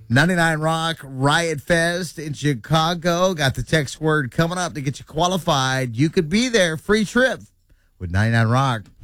99 Rock Riot Fest in Chicago. Got the text word coming up to get you qualified. You could be there. Free trip with 99 Rock.